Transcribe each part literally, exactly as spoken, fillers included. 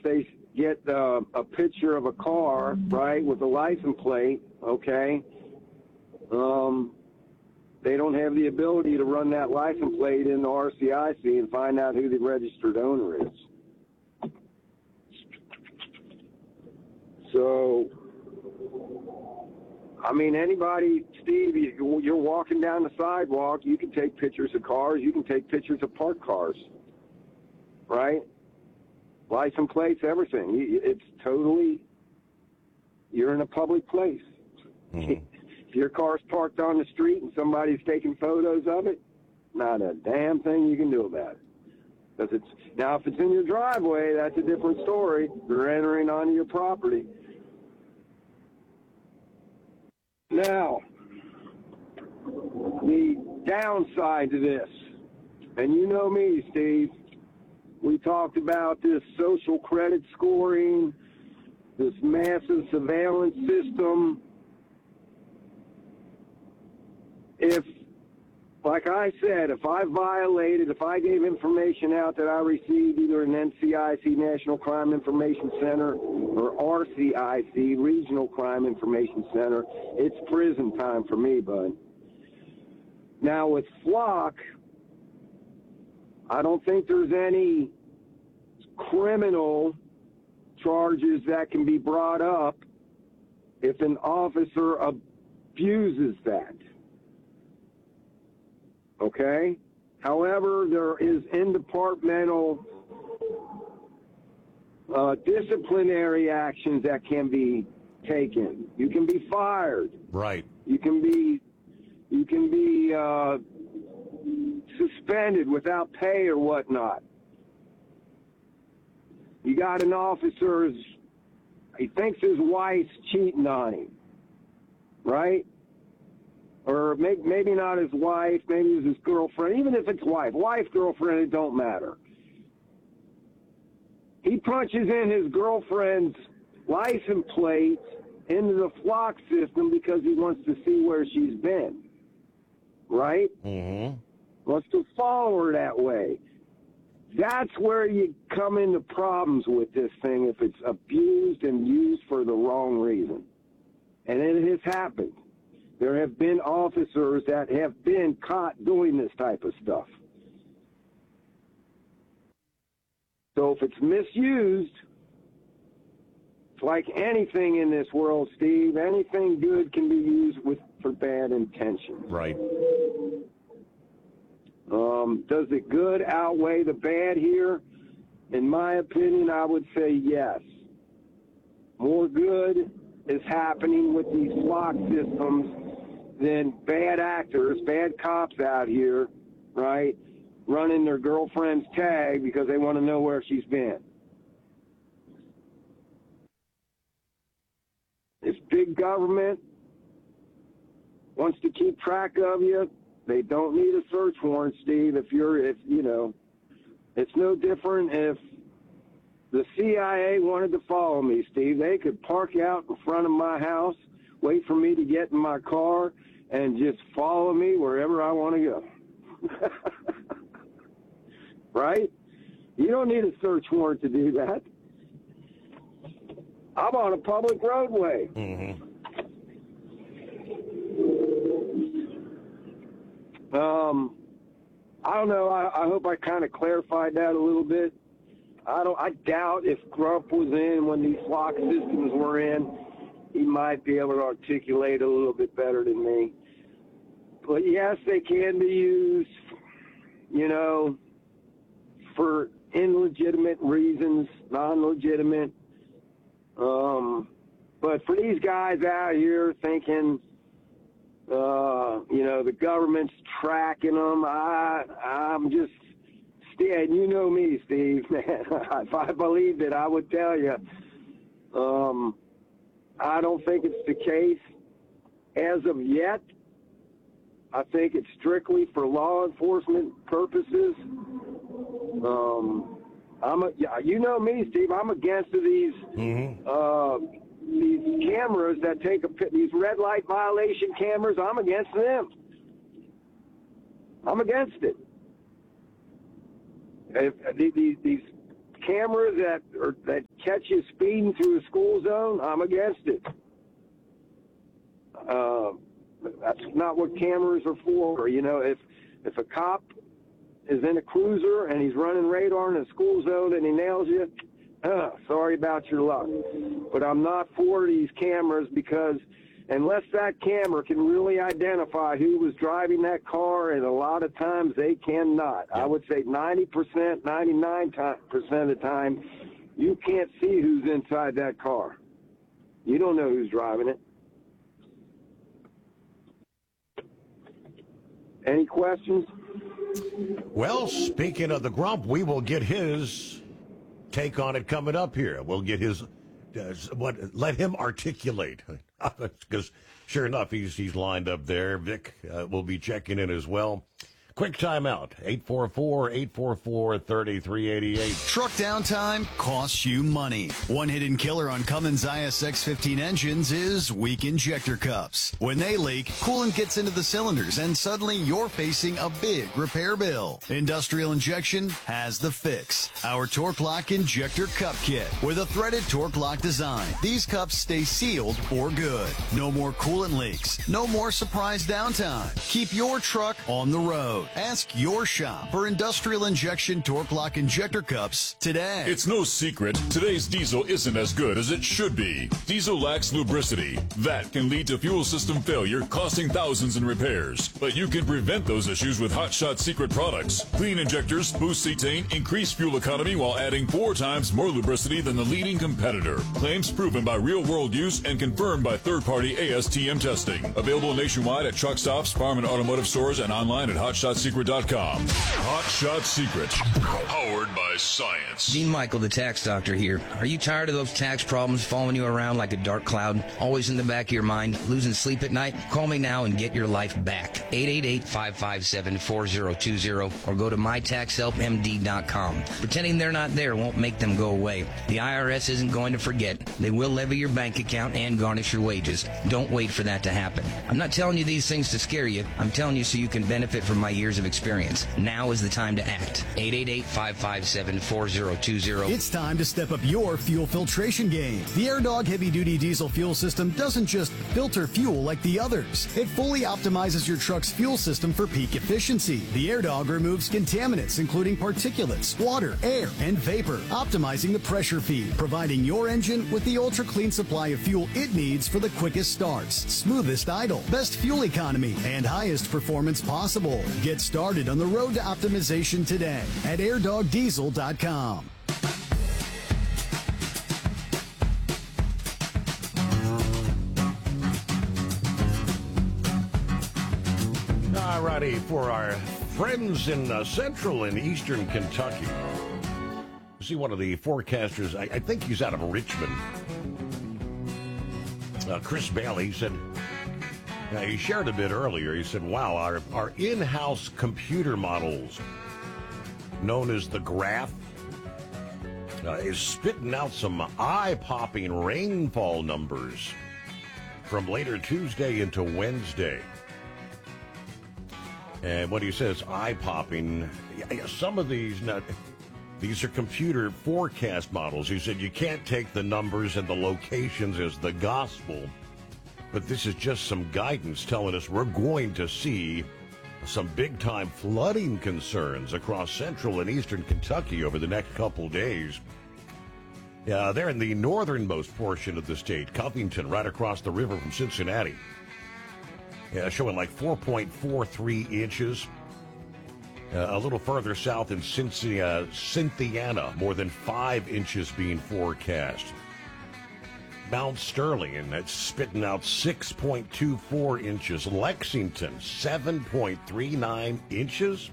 they get uh, a picture of a car, right, with a license plate, okay, um, they don't have the ability to run that license plate into R C I C and find out who the registered owner is. So, I mean, anybody, Steve, you're walking down the sidewalk, you can take pictures of cars, you can take pictures of parked cars, right? License plates, everything. It's totally, you're in a public place. Mm-hmm. If your car's parked on the street and somebody's taking photos of it, not a damn thing you can do about it. Because it's, now, if it's in your driveway, that's a different story. They're entering onto your property. Now, the downside to this, and you know me, Steve, we talked about this social credit scoring, this massive surveillance system. If, like I said, if I violated, if I gave information out that I received either in N C I C, National Crime Information Center, or R C I C, Regional Crime Information Center, it's prison time for me, bud. Now, with Flock, I don't think there's any criminal charges that can be brought up if an officer abuses that. Okay? However, there is interdepartmental uh, disciplinary actions that can be taken. You can be fired. Right. You can be you can be uh, suspended without pay or whatnot. You got an officer, he thinks his wife's cheating on him, right? Or may, maybe not his wife, maybe it's his girlfriend. Even if it's wife, wife, girlfriend, it don't matter. He punches in his girlfriend's license plate into the Flock system because he wants to see where she's been, right? Mm-hmm. Wants to follow her that way. That's where you come into problems with this thing if it's abused and used for the wrong reason. And it has happened. There have been officers that have been caught doing this type of stuff. So if it's misused, it's like anything in this world, Steve. Anything good can be used with for bad intentions. Right. Um, does the good outweigh the bad here? In my opinion, I would say yes. More good is happening with these Flock systems than bad actors, bad cops out here, right, running their girlfriend's tag because they want to know where she's been. If big government wants to keep track of you, they don't need a search warrant, Steve. If you're, if you know, it's no different if the C I A wanted to follow me, Steve. They could park out in front of my house, wait for me to get in my car, and just follow me wherever I want to go. Right? You don't need a search warrant to do that. I'm on a public roadway. Mm-hmm. Um, I don't know. I, I hope I kind of clarified that a little bit. I don't. I doubt if Grump was in when these Flock systems were in, he might be able to articulate a little bit better than me. But yes, they can be used, you know, for illegitimate reasons, non-legitimate. Um, but for these guys out here thinking, uh, you know, the government's tracking them, I, I'm just, Steve, you know me, Steve, man. If I believed it, I would tell you. Um, I don't think it's the case as of yet. I think it's strictly for law enforcement purposes. Um, I'm a, you know me, Steve. I'm against these Mm-hmm. uh, these cameras that take a these red light violation cameras. I'm against them. I'm against it. If, these, these cameras that or, that catch you speeding through the school zone, I'm against it. Uh, that's not what cameras are for. You know, if if a cop is in a cruiser and he's running radar in a school zone and he nails you, uh, sorry about your luck. But I'm not for these cameras because unless that camera can really identify who was driving that car, and a lot of times they cannot. I would say ninety percent, ninety-nine percent of the time, you can't see who's inside that car. You don't know who's driving it. Any questions? Well, speaking of the Grump, we will get his take on it coming up here. We'll get his, uh, what, let him articulate. Because sure enough, he's he's lined up there. Vic uh, will be checking in as well. Quick timeout, eight four four, eight four four, three three eight eight. Truck downtime costs you money. One hidden killer on Cummins I S X fifteen engines is weak injector cups. When they leak, coolant gets into the cylinders and suddenly you're facing a big repair bill. Industrial Injection has the fix. Our Torque Lock Injector Cup Kit with a threaded Torque Lock design. These cups stay sealed for good. No more coolant leaks. No more surprise downtime. Keep your truck on the road. Ask your shop for Industrial Injection Torque Lock Injector Cups today. It's no secret, today's diesel isn't as good as it should be. Diesel lacks lubricity. That can lead to fuel system failure, costing thousands in repairs. But you can prevent those issues with Hot Shot Secret products. Clean injectors, boost cetane, increase fuel economy while adding four times more lubricity than the leading competitor. Claims proven by real-world use and confirmed by third-party A S T M testing. Available nationwide at truck stops, farm and automotive stores, and online at hot shot secret dot com. Hot Shot Secret, powered by science. Dean Michael, the tax doctor here. Are you tired of those tax problems following you around like a dark cloud, always in the back of your mind, losing sleep at night? Call me now and get your life back. eight eight eight, five five seven, four zero two zero or go to my tax help M D dot com. Pretending they're not there won't make them go away. The I R S isn't going to forget. They will levy your bank account and garnish your wages. Don't wait for that to happen. I'm not telling you these things to scare you. I'm telling you so you can benefit from my years of experience. Now is the time to act. eight eight eight, five five seven, four zero two zero. It's time to step up your fuel filtration game. The AirDog heavy-duty diesel fuel system doesn't just filter fuel like the others. It fully optimizes your truck's fuel system for peak efficiency. The AirDog removes contaminants, including particulates, water, air, and vapor, optimizing the pressure feed, providing your engine with the ultra-clean supply of fuel it needs for the quickest starts, smoothest idle, best fuel economy, and highest performance possible. Get started on the road to optimization today at air dog diesel dot com. All righty, for our friends in uh, central and eastern Kentucky. See one of the forecasters, I, I think he's out of Richmond. Uh, Chris Bailey said, uh, he shared a bit earlier, he said, wow, our, our in-house computer models, known as the Graph, uh, is spitting out some eye-popping rainfall numbers from later Tuesday into Wednesday. And what he says, eye-popping, some of these, now, these are computer forecast models. He said you can't take the numbers and the locations as the gospel, but this is just some guidance telling us we're going to see some big-time flooding concerns across central and eastern Kentucky over the next couple days. Uh, they're in the northernmost portion of the state, Covington, right across the river from Cincinnati. Yeah, showing like four point four three inches. Uh, a little further south in Cincy, uh, Cynthiana, more than five inches being forecast. Mount Sterling, and that's spitting out six point two four inches. Lexington, seven point three nine inches.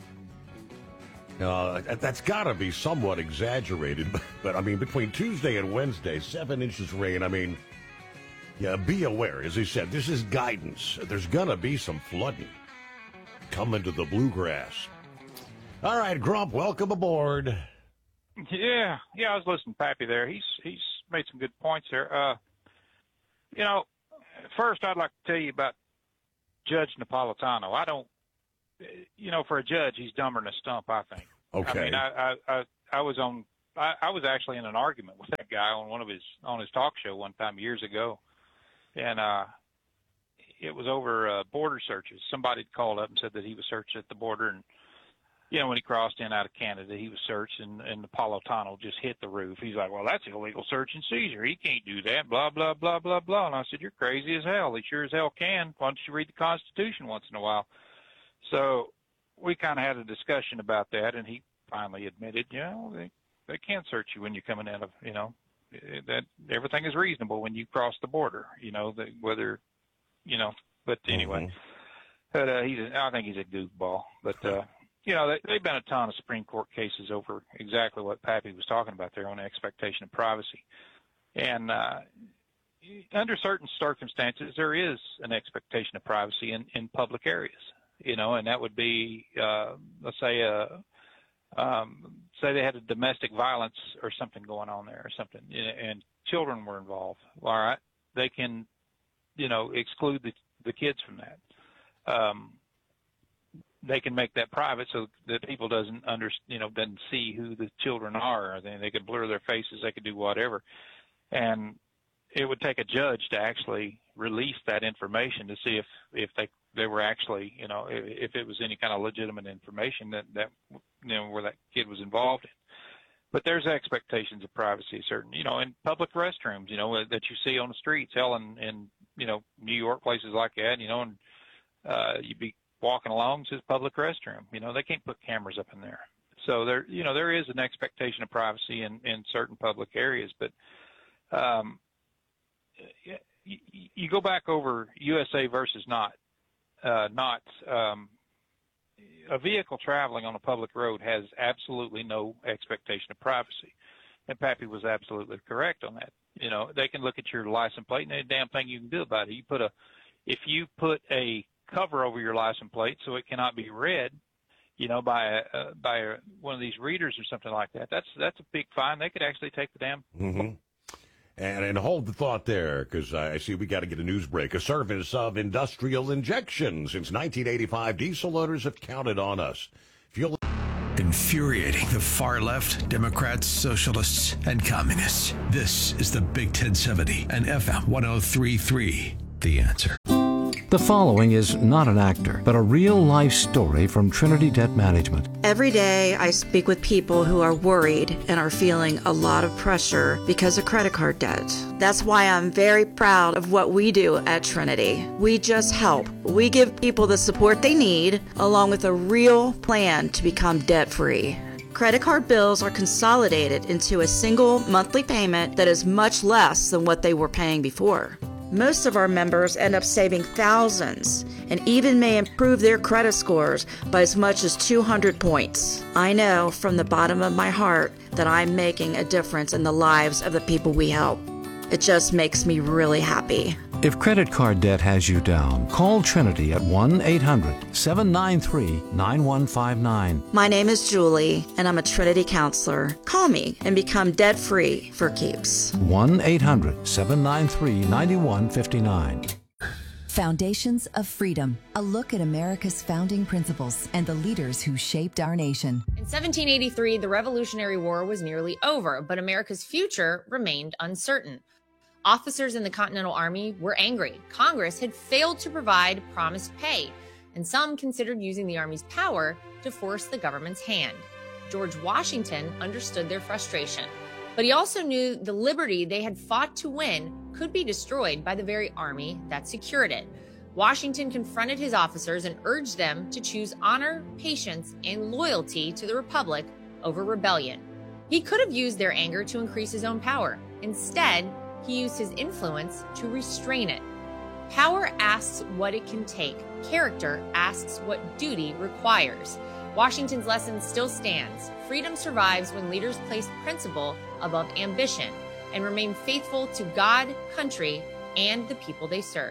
Uh, that's got to be somewhat exaggerated, but, but I mean, between Tuesday and Wednesday, seven inches rain. I mean, yeah, be aware, as he said, this is guidance. There's going to be some flooding coming to the bluegrass. All right, Grump, welcome aboard. Yeah, yeah, I was listening to Pappy there. He's he's made some good points there. Uh, you know, first I'd like to tell you about Judge Napolitano. I don't, you know, for a judge, he's dumber than a stump, I think. Okay. I mean, I I, I, I was on I, I was actually in an argument with that guy on one of his on his talk show one time years ago, and uh, it was over uh, border searches. Somebody had called up and said that he was searched at the border, and you know when he crossed in out of Canada, he was searched, and, and the Paulo tunnel just hit the roof. He's like, "Well, that's illegal search and seizure. He can't do that." Blah blah blah blah blah. And I said, "You're crazy as hell. He sure as hell can. Why don't you read the Constitution once in a while?" So we kind of had a discussion about that, and he finally admitted, you know, they they can search you when you're coming out of, you know, that everything is reasonable when you cross the border, you know, that whether, you know, but anyway, mm-hmm. but uh, he's, a, I think he's a goofball, but, uh, you know, they, they've been a ton of Supreme Court cases over exactly what Pappy was talking about there on the expectation of privacy. And uh, under certain circumstances, there is an expectation of privacy in, in public areas, you know, and that would be, uh, let's say, a, Um, say they had a domestic violence or something going on there or something, and children were involved. All right, they can, you know, exclude the the kids from that. Um, they can make that private so that people doesn't under, you know, doesn't see who the children are. Or they they could blur their faces. They could do whatever, and it would take a judge to actually release that information to see if if they they were actually, you know, if, if it was any kind of legitimate information that, that, you know, where that kid was involved in. But there's expectations of privacy, certain, you know, in public restrooms, you know, that you see on the streets, hell, in, in you know, New York, places like that, you know, and uh, you'd be walking along, it says public restroom, you know, they can't put cameras up in there. So there, you know, there is an expectation of privacy in, in certain public areas, but um, you, you go back over U S A versus not. Uh, not um, a vehicle traveling on a public road has absolutely no expectation of privacy, and Pappy was absolutely correct on that. You know, they can look at your license plate, and there's a damn thing you can do about it. You put a, if you put a cover over your license plate so it cannot be read, you know, by a, uh, by a, one of these readers or something like that, that's that's a big fine. They could actually take the damn. Mm-hmm. And, and hold the thought there, because I see we got to get a news break. A service of Industrial Injection. Since nineteen eighty-five, diesel owners have counted on us. Fuel infuriating the far left, Democrats, socialists, and communists. This is the Big ten seventy and F M one oh three point three. The Answer. The following is not an actor, but a real-life story from Trinity Debt Management. Every day I speak with people who are worried and are feeling a lot of pressure because of credit card debt. That's why I'm very proud of what we do at Trinity. We just help. We give people the support they need, along with a real plan to become debt-free. Credit card bills are consolidated into a single monthly payment that is much less than what they were paying before. Most of our members end up saving thousands and even may improve their credit scores by as much as two hundred points. I know from the bottom of my heart that I'm making a difference in the lives of the people we help. It just makes me really happy. If credit card debt has you down, call Trinity at one eight hundred seven nine three nine one five nine. My name is Julie, and I'm a Trinity counselor. Call me and become debt-free for keeps. one eight hundred seven nine three nine one five nine. Foundations of Freedom, a look at America's founding principles and the leaders who shaped our nation. In seventeen eighty-three, the Revolutionary War was nearly over, but America's future remained uncertain. Officers in the Continental Army were angry. Congress had failed to provide promised pay, and some considered using the Army's power to force the government's hand. George Washington understood their frustration, but he also knew the liberty they had fought to win could be destroyed by the very army that secured it. Washington confronted his officers and urged them to choose honor, patience, and loyalty to the Republic over rebellion. He could have used their anger to increase his own power. Instead, he used his influence to restrain it. Power asks what it can take. Character asks what duty requires. Washington's lesson still stands. Freedom survives when leaders place principle above ambition and remain faithful to God, country, and the people they serve.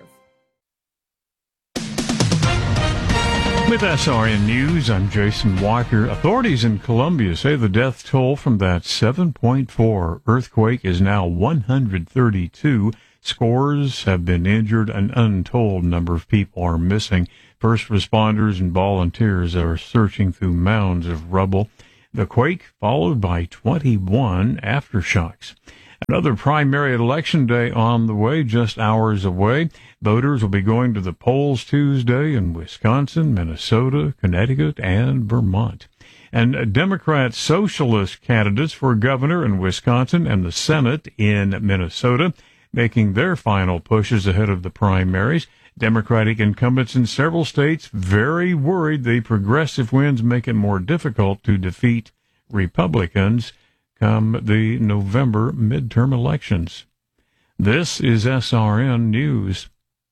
With S R N News, I'm Jason Walker. Authorities in Colombia say the death toll from that seven point four earthquake is now one hundred thirty-two. Scores have been injured. An untold number of people are missing. First responders and volunteers are searching through mounds of rubble. The quake followed by twenty-one aftershocks. Another primary election day on the way, just hours away. Voters will be going to the polls Tuesday in Wisconsin, Minnesota, Connecticut, and Vermont. And Democrat socialist candidates for governor in Wisconsin and the Senate in Minnesota making their final pushes ahead of the primaries. Democratic incumbents in several states very worried the progressive winds make it more difficult to defeat Republicans come the November midterm elections. This is S R N News.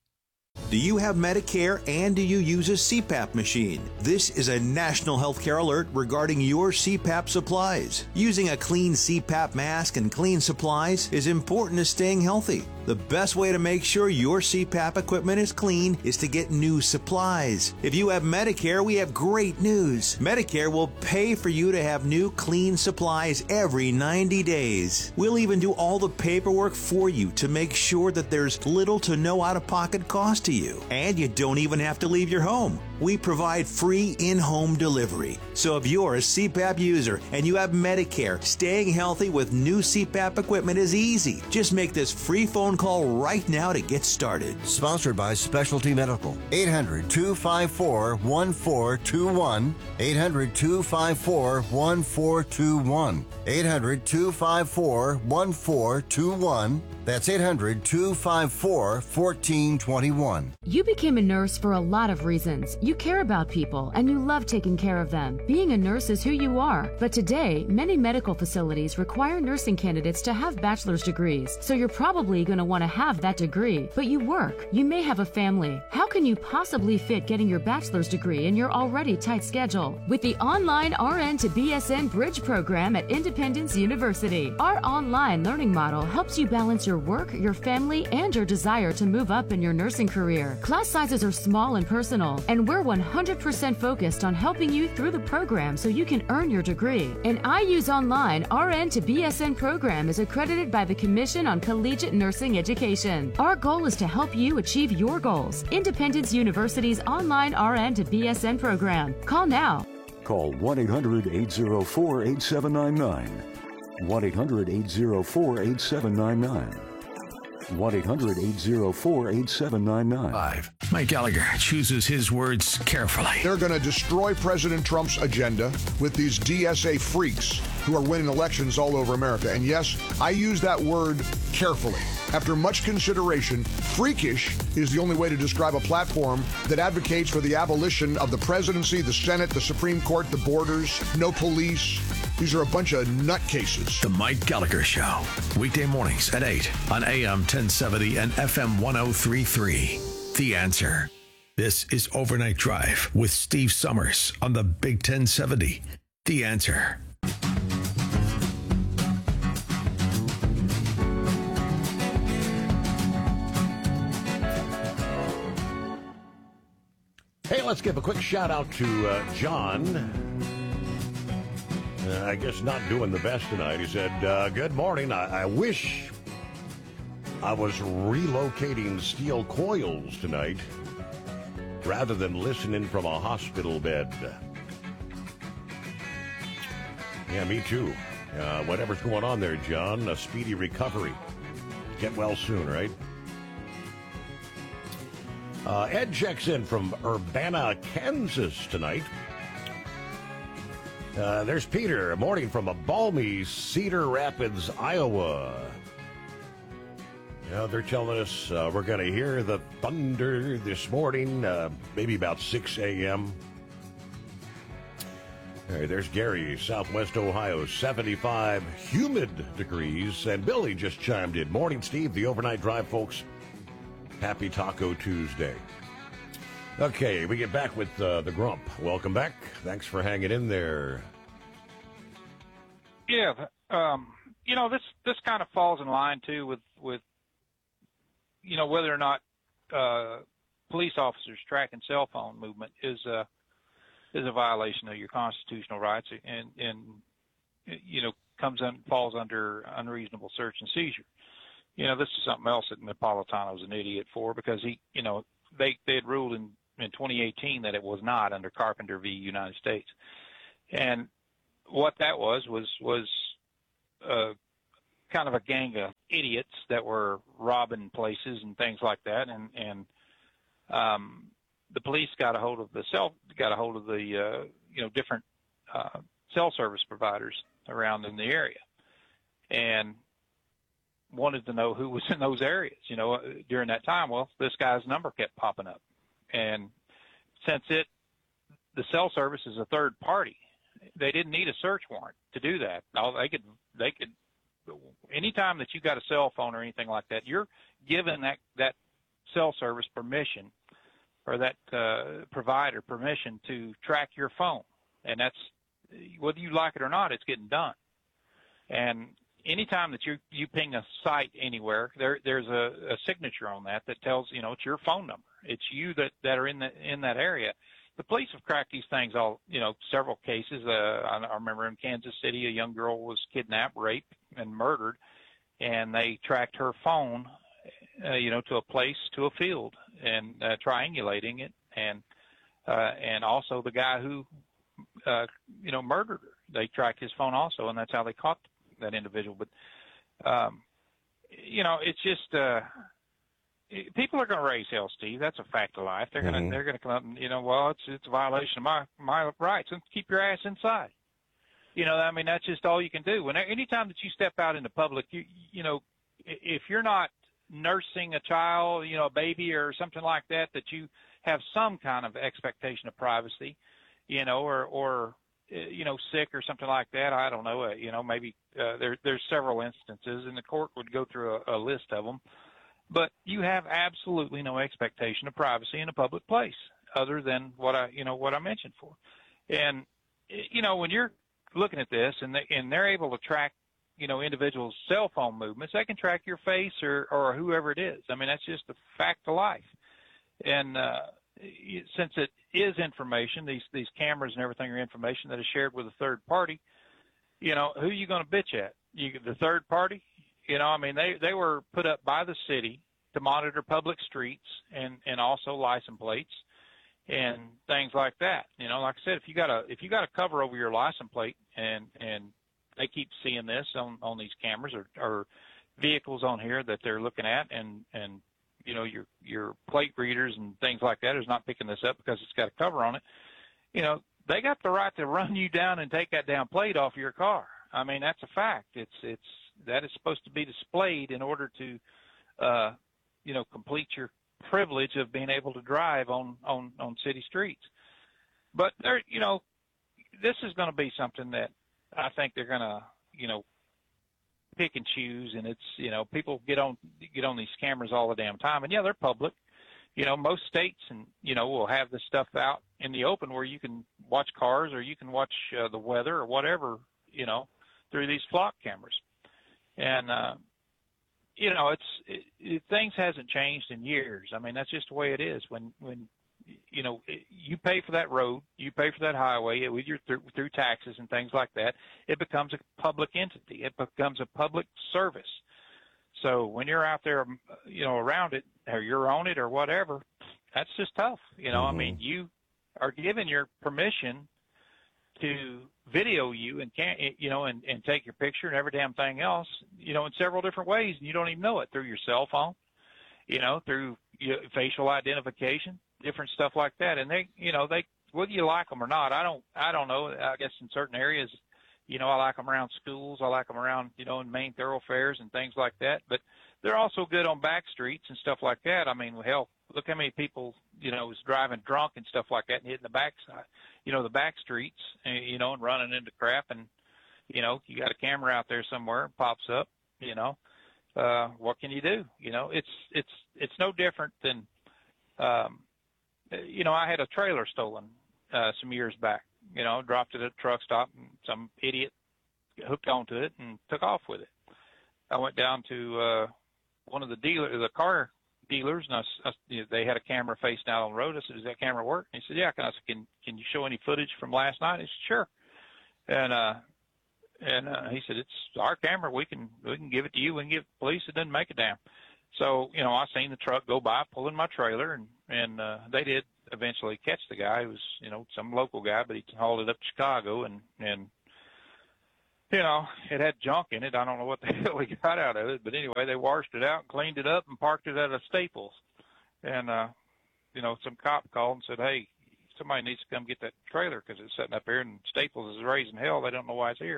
Do you have Medicare and do you use a C PAP machine? This is a national healthcare alert regarding your C PAP supplies. Using a clean C PAP mask and clean supplies is important to staying healthy. The best way to make sure your C PAP equipment is clean is to get new supplies. If you have Medicare, we have great news. Medicare will pay for you to have new clean supplies every ninety days. We'll even do all the paperwork for you to make sure that there's little to no out-of-pocket cost to you. And you don't even have to leave your home. We provide free in-home delivery. So if you're a C PAP user and you have Medicare, staying healthy with new C PAP equipment is easy. Just make this free phone call right now to get started. Sponsored by Specialty Medical. eight hundred, two five four, one four two one. eight hundred, two five four, one four two one. eight hundred, two five four, one four two one. That's eight hundred, two five four, one four two one. You became a nurse for a lot of reasons. You care about people and you love taking care of them. Being a nurse is who you are. But today, many medical facilities require nursing candidates to have bachelor's degrees. So you're probably going to want to have that degree. But you work. You may have a family. How can you possibly fit getting your bachelor's degree in your already tight schedule? With the online R N to B S N Bridge program at Independence University, our online learning model helps you balance your work, your family, and your desire to move up in your nursing career. Class sizes are small and personal, and we're one hundred percent focused on helping you through the program so you can earn your degree. An I U's Online R N to B S N program is accredited by the Commission on Collegiate Nursing Education. Our goal is to help you achieve your goals. Independence University's online R N to B S N program. Call now. Call one eight hundred, eight oh four, eight seven nine nine. one eight hundred, eight oh four, eight seven nine nine. one eight hundred, eight oh four, eight seven nine nine. Five. Mike Gallagher chooses his words carefully. They're going to destroy President Trump's agenda with these D S A freaks who are winning elections all over America. And yes, I use that word carefully. After much consideration, freakish is the only way to describe a platform that advocates for the abolition of the presidency, the Senate, the Supreme Court, the borders, no police. These are a bunch of nutcases. The Mike Gallagher Show. Weekday mornings at eight on A M ten seventy and F M ten thirty-three. The Answer. This is Overnight Drive with Steve Summers on the Big ten seventy. The Answer. Hey, let's give a quick shout out to uh, John. Uh, I guess not doing the best tonight. He said, uh, good morning. I, I wish I was relocating steel coils tonight rather than listening from a hospital bed. Yeah, me too. Uh, whatever's going on there, John, a speedy recovery. Get well soon, right? Uh, Ed checks in from Urbana, Kansas tonight. Uh, there's Peter, morning from a balmy Cedar Rapids, Iowa. Yeah, they're telling us uh, we're going to hear the thunder this morning, uh, maybe about six a.m. All right, there's Gary, Southwest Ohio, seventy-five humid degrees. And Billy just chimed in. Morning, Steve, the Overnight Drive, folks. Happy Taco Tuesday. Okay, we get back with uh, the Grump. Welcome back. Thanks for hanging in there. Yeah, um, you know, this this kind of falls in line, too, with, with you know, whether or not uh, police officers tracking cell phone movement is a, is a violation of your constitutional rights and, and you know, comes in, falls under unreasonable search and seizure. You know, this is something else that Napolitano was an idiot for because he, you know, they, they had ruled in, in twenty eighteen that it was not under Carpenter v. United States. And what that was was was uh, kind of a gang of idiots that were robbing places and things like that, and and um, the police got a hold of the cell, got a hold of the uh, you know different uh, cell service providers around in the area, and wanted to know who was in those areas, you know, during that time. Well, this guy's number kept popping up, and since it the cell service is a third party, they didn't need a search warrant to do that. All they could they could anytime that you got a cell phone or anything like that, you're given that that cell service permission, or that uh, provider permission to track your phone, and that's whether you like it or not, it's getting done. And anytime that you you ping a site anywhere, there there's a, a signature on that that tells, you know, it's your phone number. It's you that, that are in the in that area. The police have cracked these things all, you know, several cases. Uh, I, I remember in Kansas City, a young girl was kidnapped, raped, and murdered, and they tracked her phone, uh, you know, to a place, to a field, and uh, triangulating it, and uh, and also the guy who, uh, you know, murdered her. They tracked his phone also, and that's how they caught that individual. But, um, you know, it's just uh, people are going to raise hell, Steve. That's a fact of life. They're going to Mhm. they're going to come up and, you know, well, it's it's a violation of my my rights, and keep your ass inside. You know, I mean, that's just all you can do. When anytime that you step out into public, you you know, if you're not nursing a child, you know, a baby or something like that, that you have some kind of expectation of privacy, you know, or or you know, sick or something like that. I don't know. Uh, you know, maybe uh, there there's several instances, and the court would go through a, a list of them. But you have absolutely no expectation of privacy in a public place, other than what I, you know, what I mentioned for. And you know, when you're looking at this, and they and they're able to track, you know, individuals' cell phone movements, they can track your face or or whoever it is. I mean, that's just a fact of life. And uh, since it is information, these these cameras and everything are information that is shared with a third party, you know, who are you going to bitch at? You, the third party? You know, I mean, they, they were put up by the city to monitor public streets and, and also license plates and things like that. You know, like I said, if you got a if you got a cover over your license plate and and they keep seeing this on, on these cameras or, or vehicles on here that they're looking at, and, and you know, your your plate readers and things like that is not picking this up because it's got a cover on it, you know, they got the right to run you down and take that damn plate off your car. I mean, that's a fact. It's it's that is supposed to be displayed in order to, uh, you know, complete your privilege of being able to drive on, on, on city streets. But there, you know, this is going to be something that I think they're going to, you know, pick and choose, and it's, you know, people get on get on these cameras all the damn time, and yeah, they're public. You know, most states and you know will have this stuff out in the open where you can watch cars or you can watch uh, the weather or whatever, you know, through these flock cameras. And uh, you know, it's it, it, things hasn't changed in years. I mean, that's just the way it is. When when you know you pay for that road, you pay for that highway with your through, through taxes and things like that. It becomes a public entity. It becomes a public service. So when you're out there, you know, around it, or you're on it, or whatever, that's just tough. You know, mm-hmm. I mean, you are given your permission to video you and can you know and, and take your picture and every damn thing else, you know, in several different ways, and you don't even know it, through your cell phone, you know, through you know, facial identification, different stuff like that. And they, you know, they whether you like them or not, I don't, I don't know. I guess in certain areas, you know, I like them around schools. I like them around, you know, in main thoroughfares and things like that. But they're also good on back streets and stuff like that. I mean, hell, look how many people, you know, is driving drunk and stuff like that and hitting the backside, you know, the back streets, you know, and running into crap. And, you know, you got a camera out there somewhere, it pops up, you know, uh, what can you do? You know, it's, it's, it's no different than, um, you know, I had a trailer stolen, uh, some years back, you know, dropped it at a truck stop, and some idiot hooked onto it and took off with it. I went down to, uh, one of the dealer, the car dealers, and I, I, you know, they had a camera facing out on the road. I said, "Does that camera work?" And he said, "Yeah." I said, "Can can you show any footage from last night?" He said, "Sure." And uh, and uh, he said, "It's our camera. We can we can give it to you. We can give it to the police. It doesn't make a damn." So you know, I seen the truck go by pulling my trailer, and and uh, they did eventually catch the guy. He was you know some local guy, but he hauled it up to Chicago, and and you know, it had junk in it. I don't know what the hell he got out of it, but anyway, they washed it out and cleaned it up and parked it at a Staples. And, uh, you know, some cop called and said, hey, somebody needs to come get that trailer because it's sitting up here and Staples is raising hell. They don't know why it's here.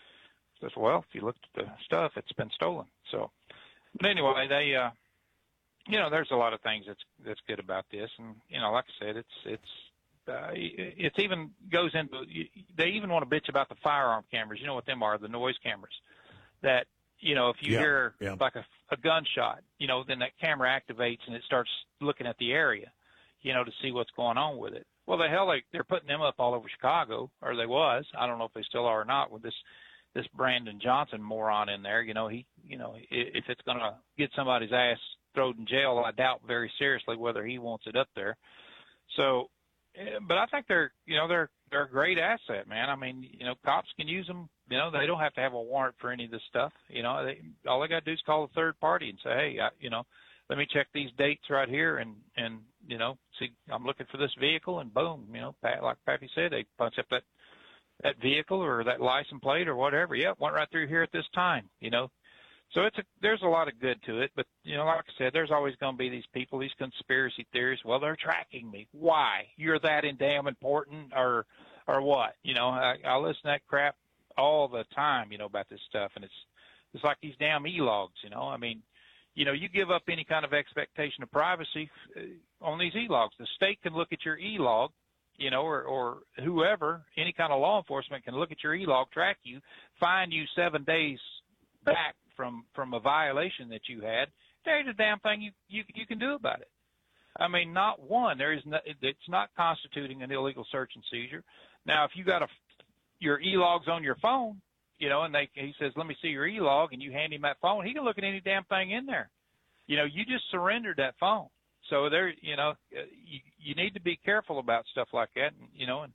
I said, well, if you looked at the stuff, it's been stolen. So, but anyway, they, uh, you know, there's a lot of things that's, that's good about this. And, you know, like I said, it's, it's, uh, it's even goes into, they even want to bitch about the firearm cameras. You know what them are, the noise cameras that, you know, if you yeah, hear yeah. like a, a gunshot, you know, then that camera activates and it starts looking at the area, you know, to see what's going on with it. Well, the hell, they, they're putting them up all over Chicago, or they was. I don't know if they still are or not with this, this Brandon Johnson moron in there. You know, he, you know, if it's going to get somebody's ass thrown in jail, I doubt very seriously whether he wants it up there. So, but I think they're, you know, they're, they're a great asset, man. I mean, you know, cops can use them. You know, they don't have to have a warrant for any of this stuff. You know, they, all they got to do is call a third party and say, hey, I, you know, let me check these dates right here and, and, you know, see, I'm looking for this vehicle, and boom, you know, Pat, like Pappy said, they punch up that, that vehicle or that license plate or whatever. Yep. Went right through here at this time, you know. So it's a, there's a lot of good to it, but you know, like I said, there's always going to be these people, these conspiracy theorists. Well, they're tracking me. Why? You're that damn important, or, or what? You know, I, I listen to that crap all the time, you know, about this stuff, and it's, it's like these damn e-logs, you know. I mean, you know, you give up any kind of expectation of privacy on these e-logs. The state can look at your e-log, you know, or, or whoever, any kind of law enforcement can look at your e-log, track you, find you seven days back from from a violation that you had. There's a damn thing you, you you can do about it. I mean, not one. There is no, it's not constituting an illegal search and seizure. Now, if you got a your e-logs on your phone, you know, and they he says, let me see your e-log, and you hand him that phone, he can look at any damn thing in there. You know, you just surrendered that phone. So there, you know, you, you need to be careful about stuff like that, and, you know, and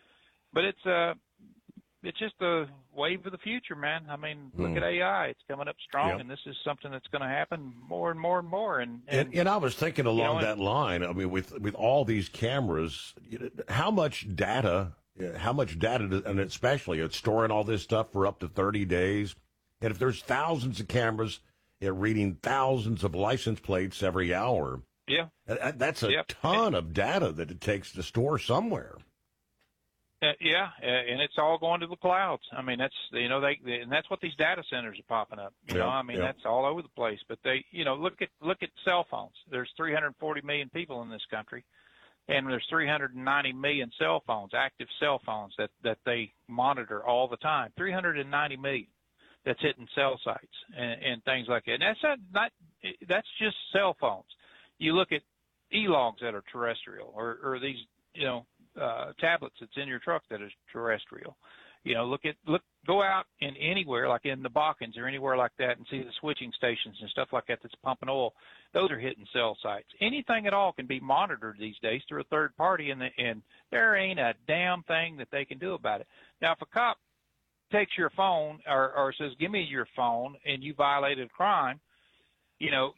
but it's uh it's just a wave of the future, man. I mean, look mm. at A I. It's coming up strong, yep. and this is something that's going to happen more and more and more. And and, and, and I was thinking along you know, that line, I mean, with, with all these cameras, how much data, how much data, and especially it's storing all this stuff for up to thirty days. And if there's thousands of cameras uh, reading thousands of license plates every hour, yeah, that's a yep. ton of data that it takes to store somewhere. Uh, yeah, uh, and it's all going to the clouds. I mean, that's, you know, they, they and that's what these data centers are popping up. You yeah, know, I mean, yeah. that's all over the place. But they, you know, look at look at cell phones. There's three hundred forty million people in this country, and there's three hundred ninety million cell phones, active cell phones that that they monitor all the time. three hundred ninety million that's hitting cell sites and, and things like that. And that's not, not that's just cell phones. You look at e-logs that are terrestrial, or or these, you know, uh, tablets that's in your truck that is terrestrial. You know, look at, look, go out in anywhere, like in the Balkans or anywhere like that, and see the switching stations and stuff like that that's pumping oil. Those are hitting cell sites. Anything at all can be monitored these days through a third party, and, the, and there ain't a damn thing that they can do about it. Now, if a cop takes your phone or, or says, give me your phone, and you violated a crime, you know,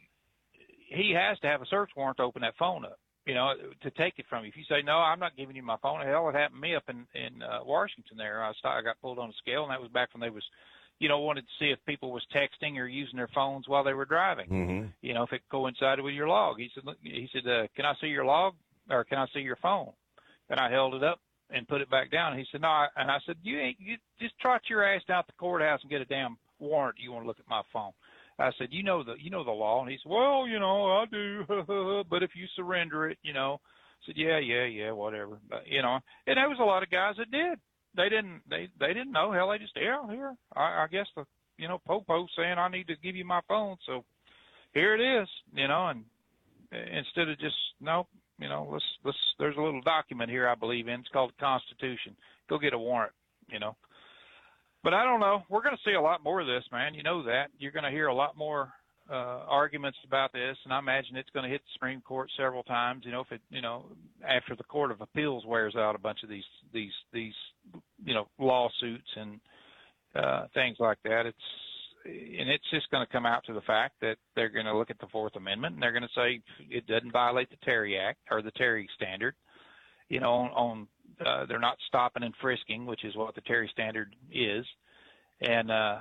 he has to have a search warrant to open that phone up, you know, to take it from you. If you say, no, I'm not giving you my phone, hell, it happened to me up in, in uh, Washington there. I, started, I got pulled on a scale, and that was back when they was, you know, wanted to see if people was texting or using their phones while they were driving, mm-hmm. you know, if it coincided with your log. He said, he said, uh, can I see your log, or can I see your phone? And I held it up and put it back down. And he said, no, I, and I said, you ain't, you just trot your ass down to the courthouse and get a damn warrant. You want to look at my phone? I said, you know the, you know the law. And he said, well, you know, I do, but if you surrender it, you know. I said, yeah, yeah, yeah, whatever. But, you know, and there was a lot of guys that did. They didn't, they, they didn't know. Hell, they just, yeah, here, I, I guess the, you know, Popo saying I need to give you my phone. So here it is, you know, and instead of just, no, you know, let's, let's, there's a little document here I believe in. It's called the Constitution. Go get a warrant, you know. But I don't know. We're going to see a lot more of this, man. You know that. You're going to hear a lot more uh, arguments about this, and I imagine it's going to hit the Supreme Court several times. You know, if it, you know, after the Court of Appeals wears out a bunch of these, these, these, you know, lawsuits and uh, things like that. It's and it's just going to come out to the fact that they're going to look at the Fourth Amendment and they're going to say it doesn't violate the Terry Act or the Terry standard. You know, on, on Uh, they're not stopping and frisking, which is what the Terry standard is. And, uh,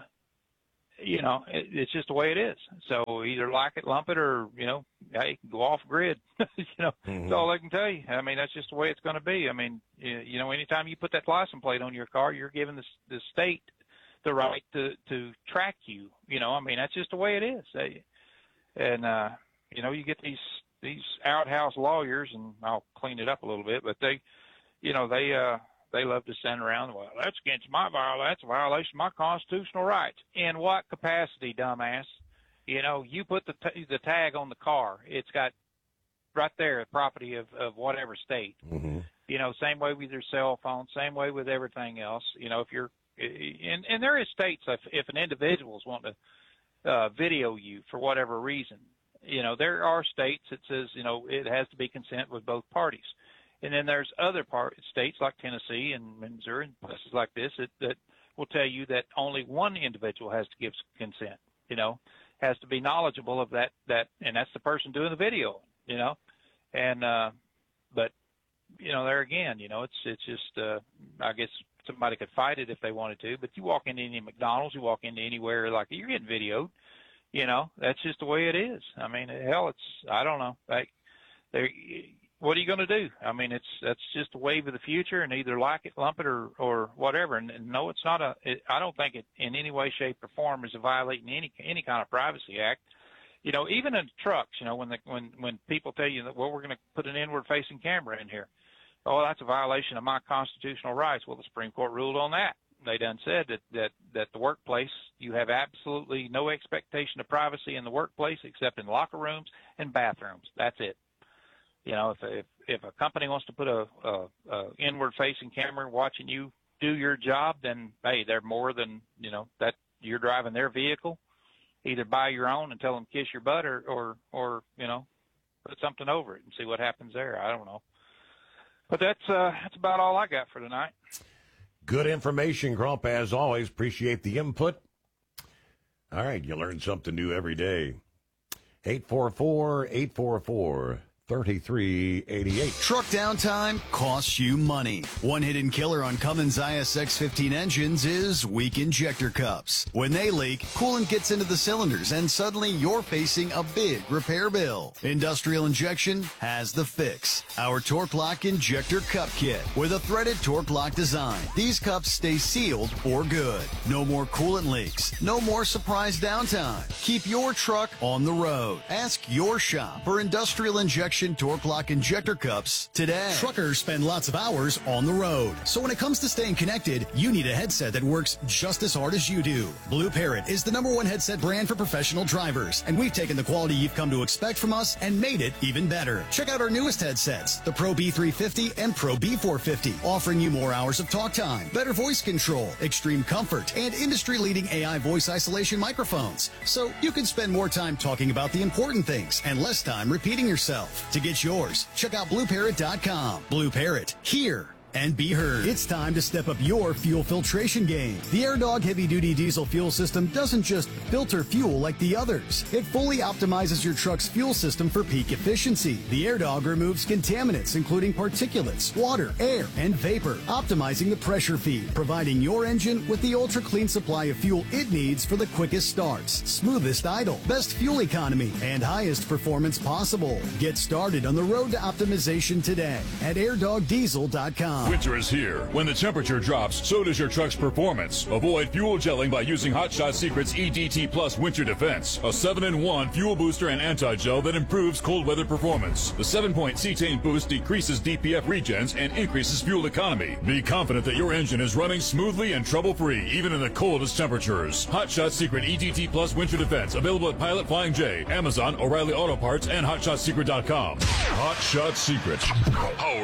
you know, it, it's just the way it is. So either like it, lump it, or, you know, hey, go off grid. you know, Mm-hmm. that's all I can tell you. I mean, that's just the way it's going to be. I mean, you, you know, anytime you put that license plate on your car, you're giving the, the state the right to, to track you. You know, I mean, that's just the way it is. They, and, uh, you know, you get these, these outhouse lawyers, and I'll clean it up a little bit, but they, you know, they, uh, they love to send around, well, that's against my violation. That's a violation of my constitutional rights. In what capacity, dumbass? You know, you put the t- the tag on the car. It's got right there, property of, of whatever state. Mm-hmm. You know, same way with your cell phone, same way with everything else. You know, if you're, and, and there is states, if, if an individual is wanting to uh, video you for whatever reason, you know, there are states that says, you know, it has to be consent with both parties. And then there's other part, states like Tennessee and Missouri and places like this that, that will tell you that only one individual has to give consent, you know, has to be knowledgeable of that, that, and that's the person doing the video, you know. And, uh, but, you know, there again, you know, it's, it's just, uh, I guess somebody could fight it if they wanted to, but you walk into any McDonald's, you walk into anywhere like you're getting videoed, you know, that's just the way it is. I mean, hell, it's, I don't know. Like, there, what are you going to do? I mean, it's that's just a wave of the future, and either like it, lump it, or or whatever. And, and no, it's not a. It, I don't think it in any way, shape, or form is violating any any kind of privacy act. You know, even in trucks, you know, when the when when people tell you that, well, we're going to put an inward-facing camera in here, oh, that's a violation of my constitutional rights. Well, the Supreme Court ruled on that. They done said that that that the workplace, you have absolutely no expectation of privacy in the workplace except in locker rooms and bathrooms. That's it. You know, if, if if a company wants to put a, a, a inward-facing camera watching you do your job, then hey, they're more than, you know, that you're driving their vehicle. Either buy your own and tell them kiss your butt, or or, or you know, put something over it and see what happens there. I don't know, but that's uh, that's about all I got for tonight. Good information, Grump, as always. Appreciate the input. All right, you learn something new every day. eight four four, eight four four thirty-three eighty-eight. Truck downtime costs you money. One hidden killer on Cummins I S X fifteen engines is weak injector cups. When they leak, coolant gets into the cylinders and suddenly you're facing a big repair bill. Industrial Injection has the fix. Our Torque Lock Injector Cup Kit with a threaded Torque Lock design. These cups stay sealed for good. No more coolant leaks. No more surprise downtime. Keep your truck on the road. Ask your shop for Industrial Injection Torque Lock Injector Cups today. Truckers spend lots of hours on the road. So when it comes to staying connected, you need a headset that works just as hard as you do. Blue Parrot is the number one headset brand for professional drivers, and we've taken the quality you've come to expect from us and made it even better. Check out our newest headsets, the Pro B three fifty and Pro B four fifty, offering you more hours of talk time, better voice control, extreme comfort, and industry-leading A I voice isolation microphones. So you can spend more time talking about the important things and less time repeating yourself. To get yours, check out blue parrot dot com. Blue Parrot, hear and be heard. It's time to step up your fuel filtration game. The AirDog heavy-duty diesel fuel system doesn't just filter fuel like the others. It fully optimizes your truck's fuel system for peak efficiency. The AirDog removes contaminants, including particulates, water, air, and vapor, optimizing the pressure feed, providing your engine with the ultra-clean supply of fuel it needs for the quickest starts, smoothest idle, best fuel economy, and highest performance possible. Get started on the road to optimization today at air dog diesel dot com. Winter is here. When the temperature drops, so does your truck's performance. Avoid fuel gelling by using Hot Shot Secret's E D T Plus Winter Defense, a seven in one fuel booster and anti-gel that improves cold weather performance. The seven-point cetane boost decreases D P F regens and increases fuel economy. Be confident that your engine is running smoothly and trouble-free, even in the coldest temperatures. Hot Shot Secret E D T Plus Winter Defense, available at Pilot, Flying J, Amazon, O'Reilly Auto Parts, and hot shot secret dot com. Hot Shot Secret. Power